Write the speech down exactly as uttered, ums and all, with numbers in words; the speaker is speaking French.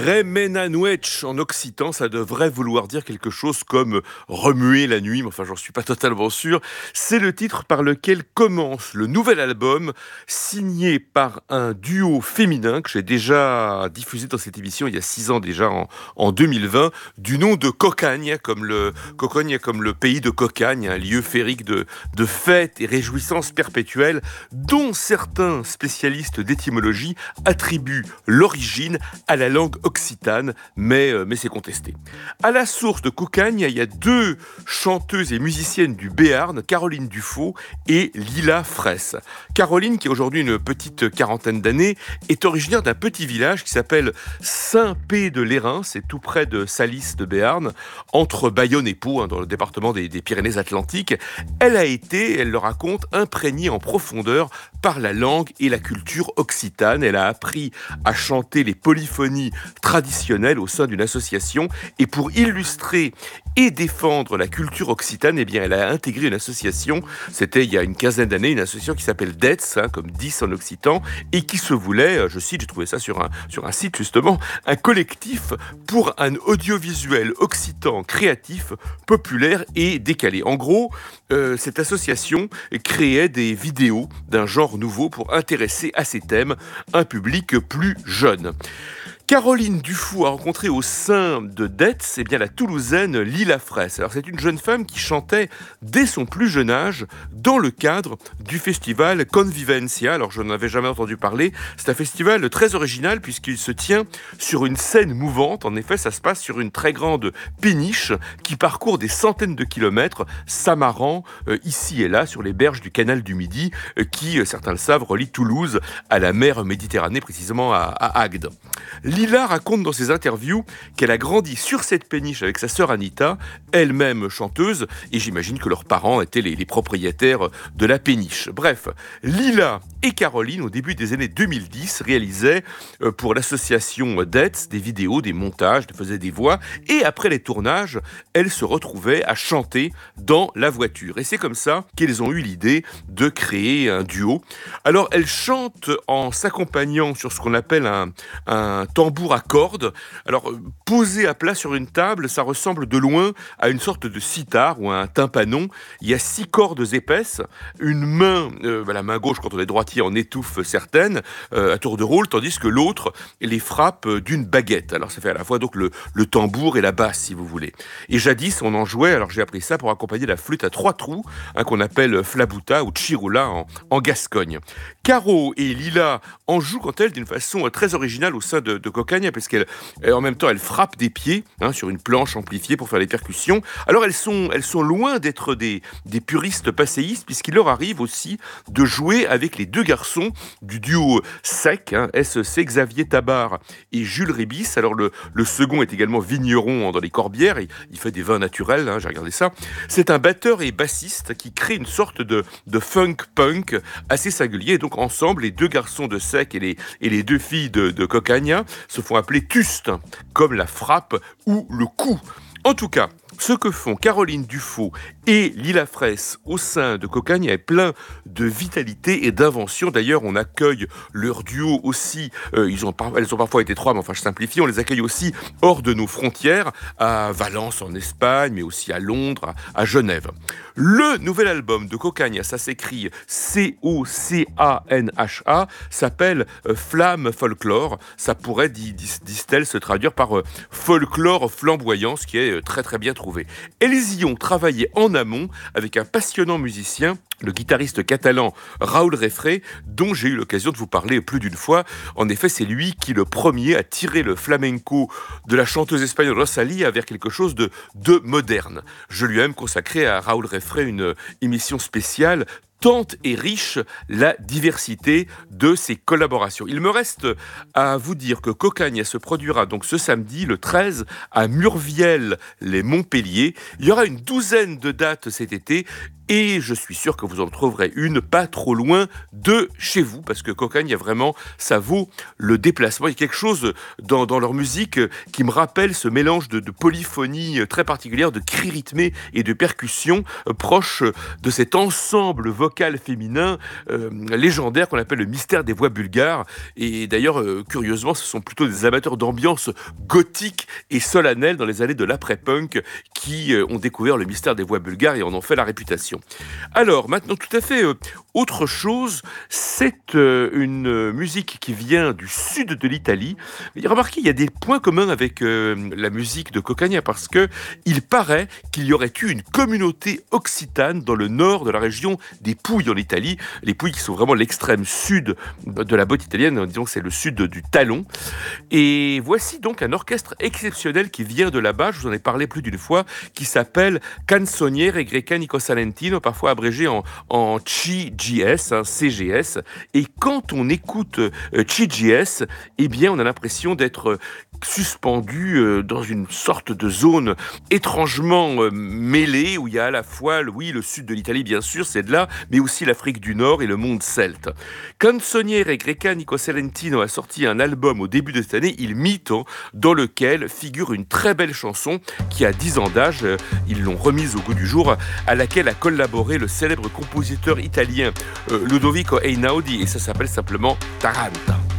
Remenanouetch en occitan, ça devrait vouloir dire quelque chose comme remuer la nuit, mais enfin j'en suis pas totalement sûr. C'est le titre par lequel commence le nouvel album signé par un duo féminin que j'ai déjà diffusé dans cette émission il y a six ans déjà, en, en deux mille vingt, du nom de Cocagne, comme le, Cocagne, comme le pays de Cocagne, un lieu féerique de, de fêtes et réjouissances perpétuelles, dont certains spécialistes d'étymologie attribuent l'origine à la langue occitane, mais, euh, mais c'est contesté. À la source de Cocagne, il y a deux chanteuses et musiciennes du Béarn, Caroline Dufaux et Lila Fraisse. Caroline, qui a aujourd'hui une petite quarantaine d'années, est originaire d'un petit village qui s'appelle Saint-Pé-de-l'Hérin, c'est tout près de Salis de Béarn, entre Bayonne et Pau, hein, dans le département des, des Pyrénées-Atlantiques. Elle a été, elle le raconte, imprégnée en profondeur par la langue et la culture occitane. Elle a appris à chanter les polyphonies traditionnelles au sein d'une association, et pour illustrer et défendre la culture occitane, eh bien, elle a intégré une association, c'était il y a une quinzaine d'années, une association qui s'appelle D E T S, hein, comme dix en occitan, et qui se voulait, je cite, j'ai trouvé ça sur un, sur un site justement, un collectif pour un audiovisuel occitan créatif, populaire et décalé. En gros, euh, cette association créait des vidéos d'un genre nouveau pour intéresser à ces thèmes un public plus jeune. Caroline Dufaux a rencontré au sein de D E T S, eh bien, la Toulousaine Lila Fraisse. Alors, c'est une jeune femme qui chantait dès son plus jeune âge dans le cadre du festival Convivencia. Alors, je n'en avais jamais entendu parler. C'est un festival très original puisqu'il se tient sur une scène mouvante. En effet, ça se passe sur une très grande péniche qui parcourt des centaines de kilomètres, s'amarrant euh, ici et là sur les berges du canal du Midi euh, qui, euh, certains le savent, relie Toulouse à la mer Méditerranée, précisément à, à Agde. Lila raconte dans ses interviews qu'elle a grandi sur cette péniche avec sa sœur Anita, elle-même chanteuse, et j'imagine que leurs parents étaient les, les propriétaires de la péniche. Bref, Lila et Caroline, au début des années deux mille dix, réalisaient euh, pour l'association D E T S des vidéos, des montages, faisaient des voix, et après les tournages, elles se retrouvaient à chanter dans la voiture. Et c'est comme ça qu'elles ont eu l'idée de créer un duo. Alors, elles chantent en s'accompagnant sur ce qu'on appelle un, un tambour à cordes. Alors, posé à plat sur une table, ça ressemble de loin à une sorte de sitar ou à un tympanon. Il y a six cordes épaisses, une main, euh, la main gauche quand on est droitier en étouffe certaines, euh, à tour de rôle, tandis que l'autre les frappe d'une baguette. Alors, ça fait à la fois donc le, le tambour et la basse, si vous voulez. Et jadis, on en jouait, alors j'ai appris ça pour accompagner la flûte à trois trous, hein, qu'on appelle flabouta ou chirula en, en Gascogne. Caro et Lila en jouent quant à elles d'une façon très originale au sein de, de Cocagne, parce qu'elle, en même temps, elles frappent des pieds hein, sur une planche amplifiée pour faire les percussions. Alors elles sont, elles sont loin d'être des, des puristes passéistes, puisqu'il leur arrive aussi de jouer avec les deux garçons du duo Sec, hein, S E C, Xavier Tabar et Jules Rébis. Alors le, le second est également vigneron dans les Corbières, et il fait des vins naturels, hein, j'ai regardé ça. C'est un batteur et bassiste qui crée une sorte de, de funk punk assez singulier. Et donc ensemble, les deux garçons de Sec et les, et les deux filles de, de Cocagne se font appeler Tuste, comme la frappe ou le coup. En tout cas, ce que font Caroline Dufaux et Lila Fraisse au sein de Cocagne est plein de vitalité et d'invention. D'ailleurs, on accueille leur duo aussi, euh, ils ont, elles ont parfois été trois, mais enfin je simplifie, on les accueille aussi hors de nos frontières, à Valence en Espagne, mais aussi à Londres, à, à Genève. Le nouvel album de Cocagne, ça s'écrit C O C A N H A, s'appelle euh, Flamme Folklore. Ça pourrait, disent-elles, se traduire par euh, folklore flamboyant, ce qui est euh, très très bien trouvé. Elles y ont travaillé en amont avec un passionnant musicien, le guitariste catalan Raoul Refré, dont j'ai eu l'occasion de vous parler plus d'une fois. En effet, c'est lui qui, le premier, a tiré le flamenco de la chanteuse espagnole Rosalía vers quelque chose de, de moderne. Je lui ai même consacré à Raoul Refré une émission spéciale tant est riche la diversité de ses collaborations. Il me reste à vous dire que Cocagne se produira donc ce samedi, le treize, à Murviel-les-Montpellier. Il y aura une douzaine de dates cet été, Et je suis sûr que vous en trouverez une pas trop loin de chez vous, parce que Cocagne, vraiment, ça vaut le déplacement. Il y a quelque chose dans, dans leur musique qui me rappelle ce mélange de, de polyphonie très particulière, de cris rythmés et de percussions euh, proches de cet ensemble vocal féminin euh, légendaire qu'on appelle le mystère des voix bulgares. Et d'ailleurs, euh, curieusement, ce sont plutôt des amateurs d'ambiance gothique et solennelle dans les années de l'après-punk qui euh, ont découvert le mystère des voix bulgares et en ont fait la réputation. Alors, maintenant, tout à fait euh, autre chose, c'est euh, une musique qui vient du sud de l'Italie. Mais remarquez, il y a des points communs avec euh, la musique de Cocagna parce que il paraît qu'il y aurait eu une communauté occitane dans le nord de la région des Pouilles en Italie. Les Pouilles qui sont vraiment l'extrême sud de la botte italienne, disons que c'est le sud du talon. Et voici donc un orchestre exceptionnel qui vient de là-bas, je vous en ai parlé plus d'une fois, qui s'appelle Canzoniere Greca-Nico Salentino, parfois abrégé en, en C G S, hein, C G S. Et quand on écoute euh, C G S, eh bien on a l'impression d'être suspendu euh, dans une sorte de zone étrangement euh, mêlée, où il y a à la fois, oui, le sud de l'Italie, bien sûr, c'est de là, mais aussi l'Afrique du Nord et le monde celte. Canzoniere Greca-Nico Salentino a sorti un album au début de cette année, Il Mito, dans lequel figure une très belle chanson qui a dix ans d'âge, euh, ils l'ont remise au goût du jour, à laquelle a collaboré le célèbre compositeur italien euh, Ludovico Einaudi, et ça s'appelle simplement Taranta.